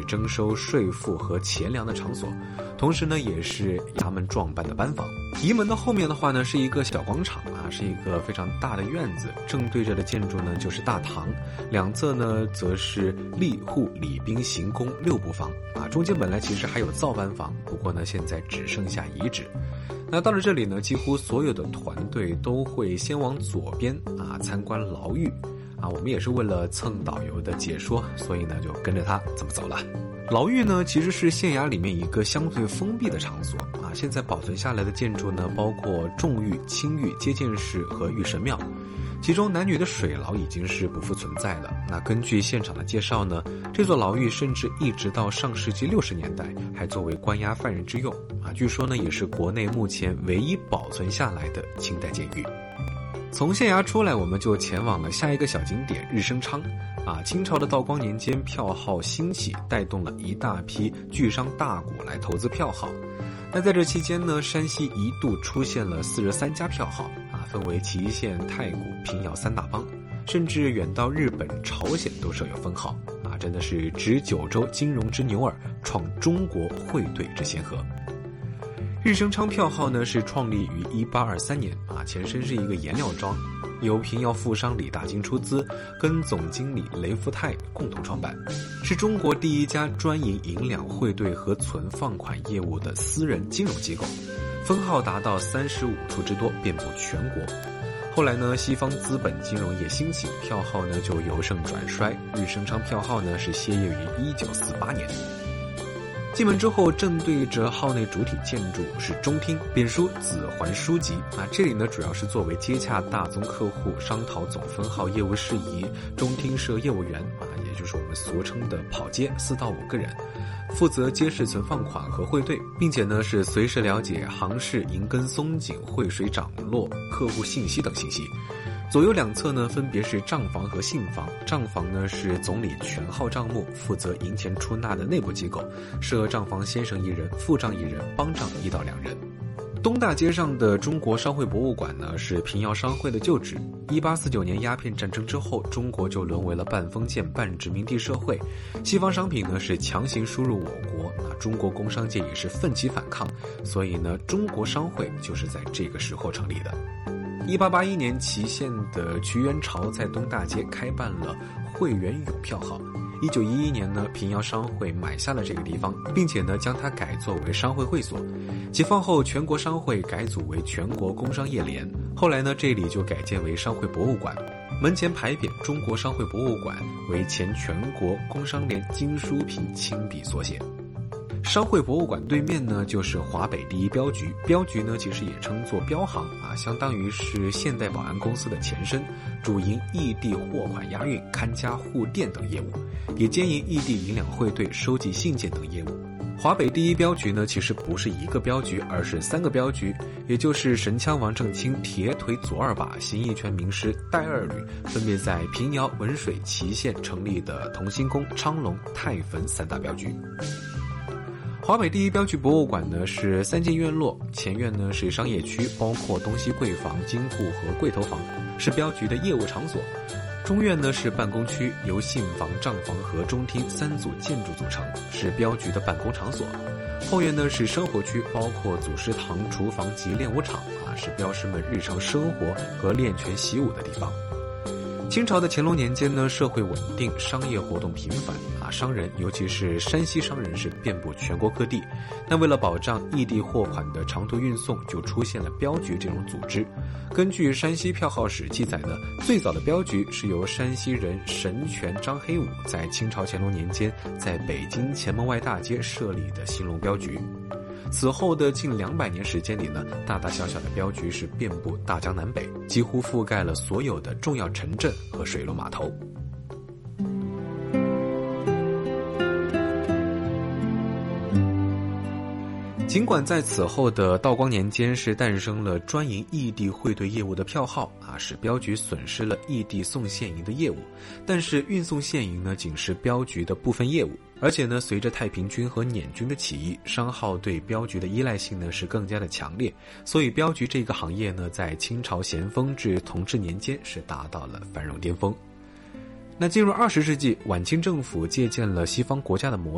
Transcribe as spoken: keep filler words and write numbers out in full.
征收税赋和钱粮的场所，同时呢也是衙门壮办的班房。仪门的后面的话呢是一个小广场啊，是一个非常大的院子，正对着的建筑呢就是大堂，两侧呢则是吏户礼兵刑工六部房啊，中间本来其实还有造班房，不过呢现在只剩下遗址。那到了这里呢，几乎所有的团队都会先往左边啊参观牢狱啊，我们也是为了蹭导游的解说，所以呢就跟着他这么走了。牢狱呢其实是县衙里面一个相对封闭的场所啊，现在保存下来的建筑呢包括重狱、轻狱、接见室和御神庙，其中男女的水牢已经是不复存在了。那根据现场的介绍呢，这座牢狱甚至一直到上世纪六十年代还作为关押犯人之用啊，据说呢也是国内目前唯一保存下来的清代监狱。从县衙出来，我们就前往了下一个小景点日升昌啊。清朝的道光年间，票号兴起，带动了一大批巨商大贾来投资票号。那在这期间呢，山西一度出现了四十三家票号啊，分为祁县、太谷、平遥三大帮，甚至远到日本、朝鲜都设有分号啊，真的是执九州金融之牛耳，创中国汇兑之先河。日升昌票号呢是创立于一八二三年啊，前身是一个颜料庄，由平遥富商李大金出资，跟总经理雷福泰共同创办，是中国第一家专营银两汇兑和存放款业务的私人金融机构，分号达到三十五处之多，遍布全国。后来呢，西方资本金融业兴起，票号呢就由盛转衰，日升昌票号呢是歇业于一九四八年。进门之后，正对着号内主体建筑是中厅，匾书子桓书籍啊。这里呢主要是作为接洽大宗客户、商讨总分号业务事宜，中厅设业务员啊，也就是我们俗称的跑街，四到五个人，负责揭示存放款和汇兑，并且呢是随时了解行市银根松紧、汇水涨落、客户信息等信息。左右两侧呢分别是账房和信房，账房呢是总理全号账目，负责银钱出纳的内部机构，设账房先生一人，副账一人，帮账一到两人。东大街上的中国商会博物馆呢是平遥商会的旧址。一八四九年鸦片战争之后，中国就沦为了半封建半殖民地社会，西方商品呢是强行输入我国，那中国工商界也是奋起反抗，所以呢中国商会就是在这个时候成立的。一八八一年，祁县的瞿元朝在东大街开办了会员涌票号。一九一一年呢，平遥商会买下了这个地方，并且呢将它改作为商会会所。解放后，全国商会改组为全国工商业联，后来呢这里就改建为商会博物馆，门前牌匾“中国商会博物馆”为前全国工商联金书平亲笔所写。商会博物馆对面呢就是华北第一镖局，镖局呢其实也称作镖行啊，相当于是现代保安公司的前身，主营异地货款押运、看家护店等业务，也兼营异地银两汇兑、收集信件等业务。华北第一镖局呢其实不是一个镖局，而是三个镖局，也就是神枪王正清、铁腿左二把、形意拳名师戴二吕，分别在平遥、文水、祁县成立的同心宫、昌隆、太坟三大镖局。华北第一镖局博物馆呢是三进院落，前院呢是商业区，包括东西柜房、金库和柜头房，是镖局的业务场所。中院呢是办公区，由信房、账房和中厅三组建筑组成，是镖局的办公场所。后院呢是生活区，包括祖师堂、厨房及练武场啊，是镖师们日常生活和练拳习武的地方。清朝的乾隆年间呢，社会稳定，商业活动频繁啊，商人尤其是山西商人是遍布全国各地。那为了保障异地货款的长途运送，就出现了镖局这种组织。根据山西票号史记载呢，最早的镖局是由山西人神权张黑武在清朝乾隆年间在北京前门外大街设立的兴隆镖局。此后的近两百年时间里呢，大大小小的镖局是遍布大江南北，几乎覆盖了所有的重要城镇和水陆码头。尽管在此后的道光年间是诞生了专营异地汇兑业务的票号啊，使镖局损失了异地送现银的业务，但是运送现银呢仅是镖局的部分业务。而且呢，随着太平军和捻军的起义，商号对镖局的依赖性呢是更加的强烈，所以镖局这个行业呢，在清朝咸丰至同治年间是达到了繁荣巅峰。那进入二十世纪，晚清政府借鉴了西方国家的模